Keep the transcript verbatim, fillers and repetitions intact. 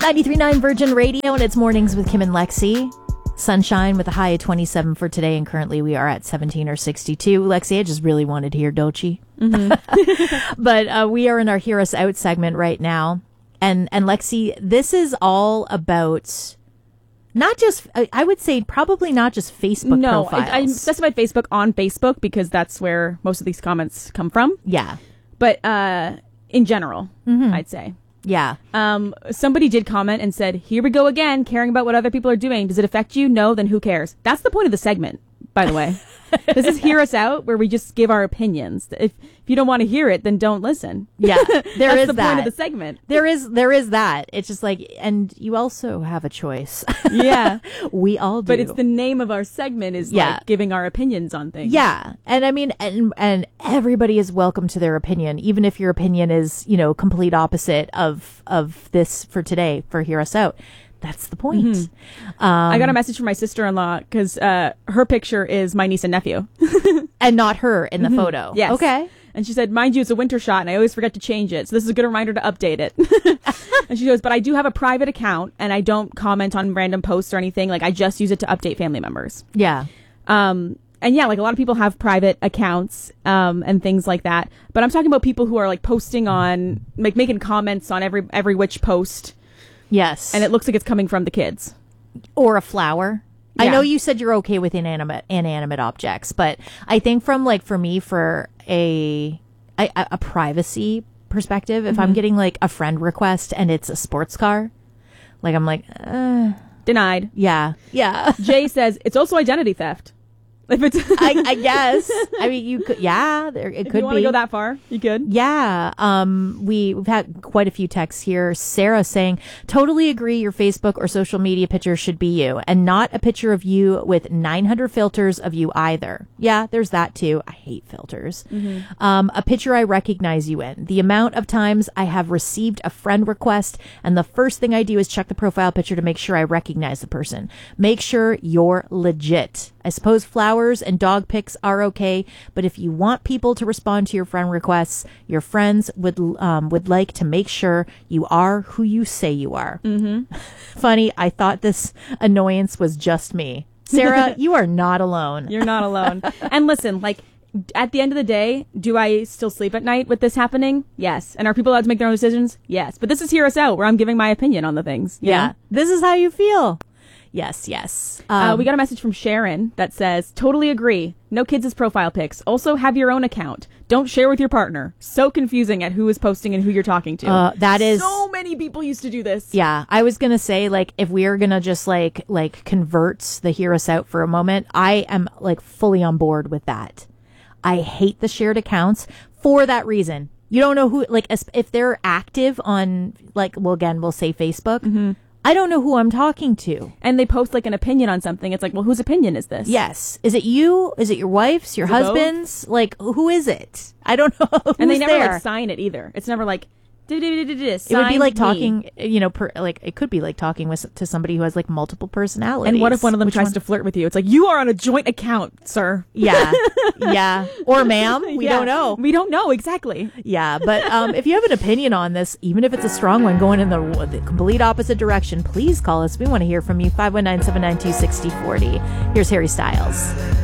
ninety-three point nine Virgin Radio, and it's Mornings with Kim and Lexi. Sunshine with a high of twenty-seven for today, and currently we are at seventeen or sixty-two. Lexi, I just really wanted to hear Dochi. Mm-hmm. But uh, we are in our Hear Us Out segment right now. And, and Lexi, this is all about not just, I would say probably not just Facebook no, profiles. I, I specified Facebook on Facebook because that's where most of these comments come from. Yeah. But uh, in general, mm-hmm. I'd say. Yeah. Um, somebody did comment and said, here we go again, caring about what other people are doing. Does it affect you? No, then who cares? That's the point of the segment, by the way. This is Hear Us Out, where we just give our opinions. If, if you don't want to hear it, then don't listen. Yeah, there That's is the that. point of the segment. There is, there is that. It's just like, and you also have a choice. Yeah. We all do. But it's the name of our segment is yeah. like giving our opinions on things. Yeah. And I mean, and, and everybody is welcome to their opinion, even if your opinion is, you know, complete opposite of, of this for today, for Hear Us Out. That's the point. Mm-hmm. Um, I got a message from my sister-in-law because uh, her picture is my niece and nephew. And not her in the mm-hmm. photo. Yes. Okay. And she said, mind you, it's a winter shot, and I always forget to change it. So this is a good reminder to update it. And she goes, but I do have a private account, and I don't comment on random posts or anything. Like, I just use it to update family members. Yeah. Um, and yeah, like a lot of people have private accounts um, and things like that. But I'm talking about people who are like posting on, like making comments on every every which post. Yes. And it looks like it's coming from the kids. Or a flower. Yeah. I know you said you're okay with inanimate inanimate objects, but I think from like for me for a a, a privacy perspective, if mm-hmm. I'm getting like a friend request and it's a sports car, like I'm like uh, denied. Yeah. Yeah. Jay says it's also identity theft. If it's I, I guess. I mean, you could, yeah, there, it if could you want to be. go that far, you could. Yeah. Um, we, we've had quite a few texts here. Sarah saying, totally agree your Facebook or social media picture should be you and not a picture of you with nine hundred filters of you either. Yeah, there's that too. I hate filters. Mm-hmm. Um, a picture I recognize you in. The amount of times I have received a friend request and the first thing I do is check the profile picture to make sure I recognize the person. Make sure you're legit. I suppose flowers and dog pics are okay, but if you want people to respond to your friend requests, your friends would um, would like to make sure you are who you say you are. Mm-hmm. Funny, I thought this annoyance was just me. Sarah, you are not alone. You're not alone. And listen, like, at the end of the day, do I still sleep at night with this happening? Yes. And are people allowed to make their own decisions? Yes. But this is Hear Us Out, where I'm giving my opinion on the things. Yeah. Know? This is how you feel. Yes, yes. Um, uh, we got a message from Sharon that says, totally agree. No kids as profile pics. Also have your own account. Don't share with your partner. So confusing at who is posting and who you're talking to. Uh, that is. So many people used to do this. Yeah. I was going to say, like, if we are going to just like, like convert the Hear Us Out for a moment, I am like fully on board with that. I hate the shared accounts for that reason. You don't know who, like, if they're active on, like, well, again, we'll say Facebook. Mm-hmm. I don't know who I'm talking to. And they post like an opinion on something. It's like, well, whose opinion is this? Yes. Is it you? Is it your wife's? Your husband's? Both? Like, who is it? I don't know. Who's and they never there. like sign it either. It's never like, it would be like talking, you know, per, like it could be like talking with to somebody who has like multiple personalities. And what if one of them Which tries one? to flirt with you? It's like, you are on a joint account, sir. Yeah. Yeah. Or ma'am. We yeah. don't know. We don't know. Exactly. Yeah. But um, if you have an opinion on this, even if it's a strong one going in the, the complete opposite direction, please call us. We want to hear from you. five one nine, seven nine two, six zero four zero. Here's Harry Styles.